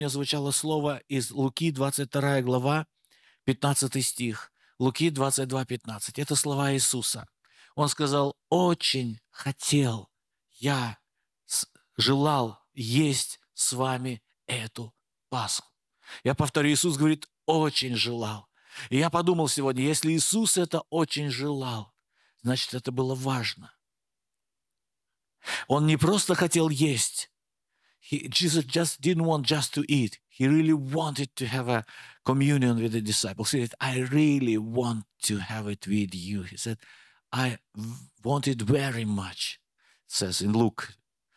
меня звучало слово из Луки, 22 глава, 15 стих. Луки 22:15. Это слова Иисуса. Он сказал: «Очень хотел я, желал есть с вами эту Пасху». Я повторю, Иисус говорит: «Очень желал». И я подумал сегодня, если Иисус это очень желал, значит, это было важно. Он не просто хотел есть. Jesus just didn't want just to eat. He really wanted to have a communion with the disciples. He said, I really want to have it with you. He said, I want it very much, it says in Luke.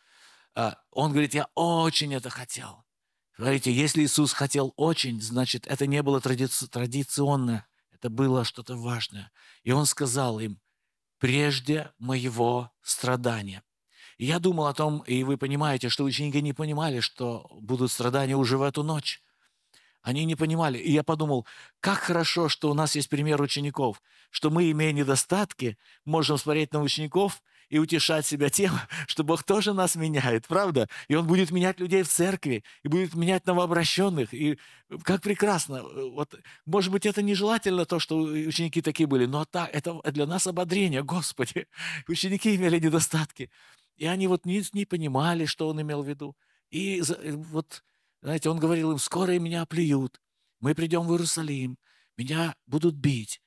Он говорит, я очень это хотел. Смотрите, если Иисус хотел очень, значит, это не было традиционно, это было что-то важное. И Он сказал им: прежде моего страдания. И я думал о том, и вы понимаете, что ученики не понимали, что будут страдания уже в эту ночь. Они не понимали. И я подумал, как хорошо, что у нас есть пример учеников, что мы, имея недостатки, можем смотреть на учеников и утешать себя тем, что Бог тоже нас меняет, правда? И Он будет менять людей в церкви, и будет менять новообращенных. И как прекрасно. Вот, может быть, это нежелательно, то, что ученики такие были, но это для нас ободрение. Господи, ученики имели недостатки. И они вот не понимали, что Он имел в виду. И вот, знаете, Он говорил им: скоро меня оплюют, мы придем в Иерусалим, меня будут бить,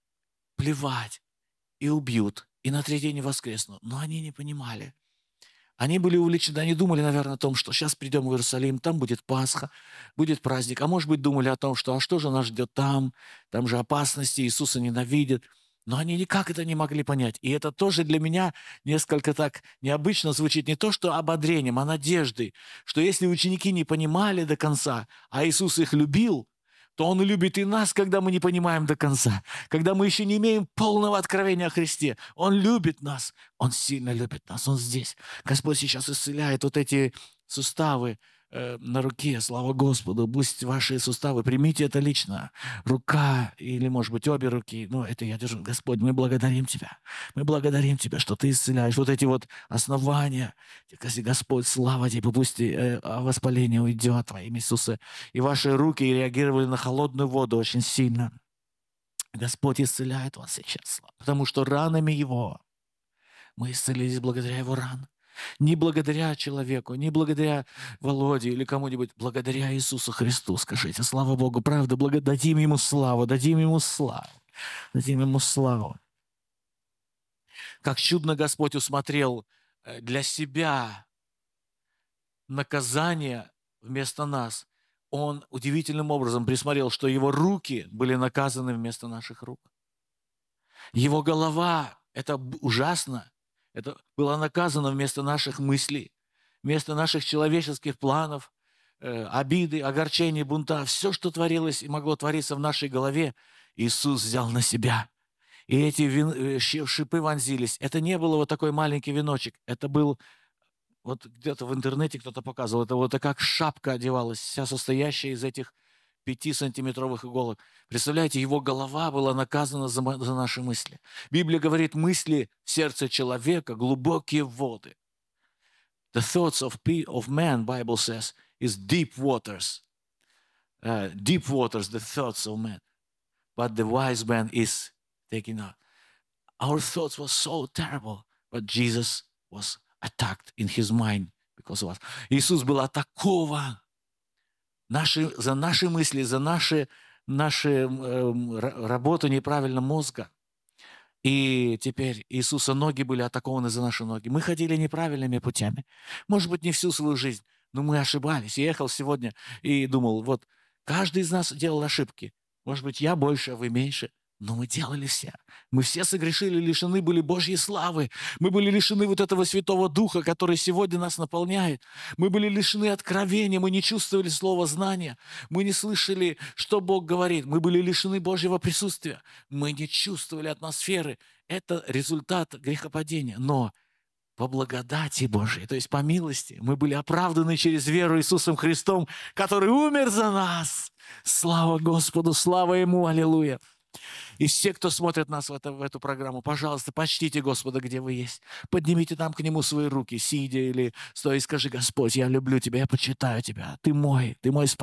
плевать и убьют, и на третий день воскресну. Но они не понимали. Они были увлечены, они думали, наверное, о том, что сейчас придем в Иерусалим, там будет Пасха, будет праздник. А может быть, думали о том, что а что же нас ждет там же опасности, Иисуса ненавидят. Но они никак это не могли понять. И это тоже для меня несколько так необычно звучит. Не то, что ободрением, а надеждой. Что если ученики не понимали до конца, а Иисус их любил, то Он любит и нас, когда мы не понимаем до конца. Когда мы еще не имеем полного откровения о Христе. Он любит нас. Он сильно любит нас. Он здесь. Господь сейчас исцеляет вот эти суставы на руке. Слава Господу. Пусть ваши суставы, примите это лично. Рука или, может быть, обе руки. Ну, это я держу. Господь, мы благодарим Тебя. Мы благодарим Тебя, что Ты исцеляешь вот эти вот основания. Господь, слава Тебе. Пусть воспаление уйдет во имя Иисуса. И ваши руки реагировали на холодную воду очень сильно. Господь исцеляет вас сейчас. Потому что ранами Его мы исцелились благодаря Его ранам. Не благодаря человеку, не благодаря Володе или кому-нибудь, благодаря Иисусу Христу. Скажите, слава Богу, правда, дадим Ему славу, дадим Ему славу, дадим Ему славу. Как чудно Господь усмотрел для себя наказание вместо нас. Он удивительным образом присмотрел, что Его руки были наказаны вместо наших рук. Его голова, это ужасно, это было наказано вместо наших мыслей, вместо наших человеческих планов, обиды, огорчений, бунта. Все, что творилось и могло твориться в нашей голове, Иисус взял на себя. И эти шипы вонзились. Это не было вот такой маленький веночек. Это был, вот где-то в интернете кто-то показывал, это вот как шапка одевалась, вся состоящая из этих 5-сантиметровых иголок. Представляете, его голова была наказана за наши мысли. Библия говорит, мысли в сердце человека — глубокие воды. The thoughts of man, Bible says, is deep waters. Deep waters, the thoughts of man. But the wise man is taken out. Our thoughts were so terrible, but Jesus was attacked in his mind because of us. Иисус был атакован за наши мысли, за нашу работу неправильно мозга. И теперь Иисуса ноги были атакованы за наши ноги. Мы ходили неправильными путями. Может быть, не всю свою жизнь, но мы ошибались. Я ехал сегодня и думал, вот каждый из нас делал ошибки. Может быть, я больше, а вы меньше. Но мы делали все. Мы все согрешили, лишены были Божьей славы. Мы были лишены вот этого Святого Духа, который сегодня нас наполняет. Мы были лишены откровения, мы не чувствовали слова знания. Мы не слышали, что Бог говорит. Мы были лишены Божьего присутствия. Мы не чувствовали атмосферы. Это результат грехопадения. Но по благодати Божьей, то есть по милости, мы были оправданы через веру Иисусом Христом, который умер за нас. Слава Господу, слава Ему, аллилуйя. И все, кто смотрит нас в эту программу, пожалуйста, почтите Господа, где вы есть. Поднимите там к Нему свои руки, сидя или стоя, и скажи: Господь, я люблю Тебя, я почитаю Тебя. Ты мой Спаситель.